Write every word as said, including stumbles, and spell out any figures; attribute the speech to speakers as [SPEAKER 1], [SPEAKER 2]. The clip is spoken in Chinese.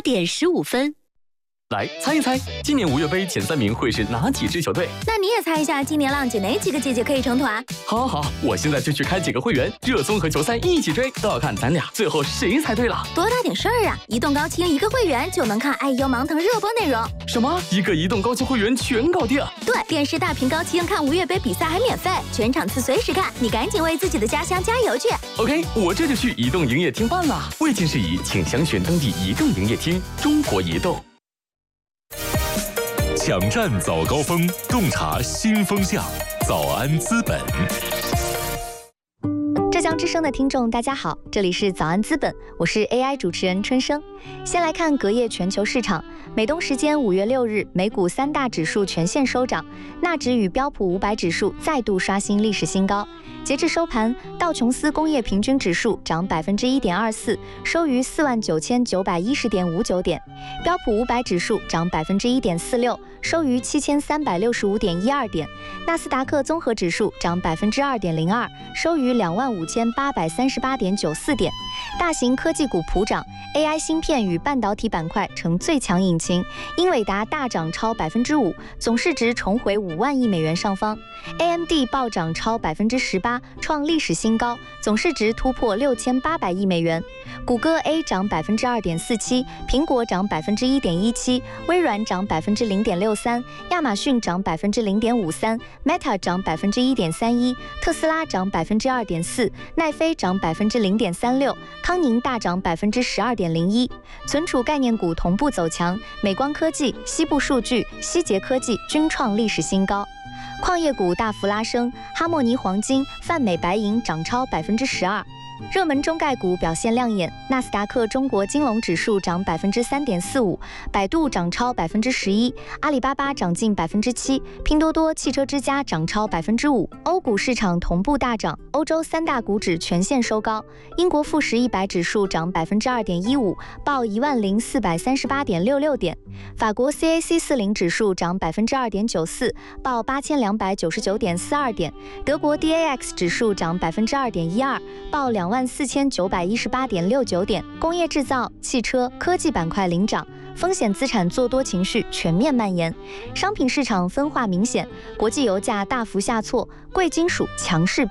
[SPEAKER 1] 点十五分。
[SPEAKER 2] 来猜一猜，今年五月杯前三名会是哪几支球队？
[SPEAKER 3] 那你也猜一下，今年浪姐哪几个姐姐可以成团？
[SPEAKER 2] 好好好，我现在就去开几个会员，热综和球赛一起追，都要看咱俩最后谁猜对了。
[SPEAKER 3] 多大点事儿啊！移动高清一个会员就能看爱优芒腾热播内容。
[SPEAKER 2] 什么？一个移动高清会员全搞定？
[SPEAKER 3] 对，电视大屏高清看五月杯比赛还免费，全场次随时看，你赶紧为自己的家乡加油去。
[SPEAKER 2] OK， 我这就去移动营业厅办了。未经事宜，请详询当地移动营业厅。中国移动。
[SPEAKER 4] 抢占早高峰，洞察新风向。早安资本，
[SPEAKER 5] 浙江之声的听众大家好，这里是早安资本，我是 A I 主持人春生。先来看隔夜全球市场，美东时间五月六日，美股三大指数全线收涨，纳指与标普五百指数再度刷新历史新高。截至收盘，道琼斯工业平均指数涨百分之一点二四，收于四万九千九百一十点五九点；标普五百指数涨百分之一点四六，收于七千三百六十五点一二点；纳斯达克综合指数涨百分之二点零二，收于两万五千八百三十八点九四点。大型科技股普涨 ，A I 芯片与半导体板块成最强引擎，英伟达大涨超百分之五，总市值重回五万亿美元上方 ；A M D 暴涨超百分之十八。创历史新高，总市值突破六千八百亿美元。谷歌 A 涨百分之二点四七，苹果涨百分之一点一七，微软涨百分之零点六三，亚马逊涨百分之零点五三 ，Meta 涨百分之一点三一，特斯拉涨百分之二点四，奈飞涨百分之零点三六，康宁大涨百分之十二点零一。存储概念股同步走强，美光科技、西部数据、希捷科技均创历史新高。矿业股大幅拉升，哈莫尼黄金、泛美白银涨超百分之十二。热门中概股表现亮眼，纳斯达克中国金融指数涨百分之三点四五，百度涨超百分之十一，阿里巴巴涨近百分之七，拼多多、汽车之家涨超百分之五。欧股市场同步大涨，欧洲三大股指全线收高，英国富时一百指数涨百分之二点一五，报一万零四百三十八点六六点；法国 C A C 四零指数涨百分之二点九四，报八千两百九十九点四二点；德国 D A X 指数涨百分之二点一二，报两万四千九百一十八点六九点。工业制造、汽车、科技板块领涨，风险资产做多情绪全面蔓延。商品市场分化明显，国际油价大幅下挫，贵金属强势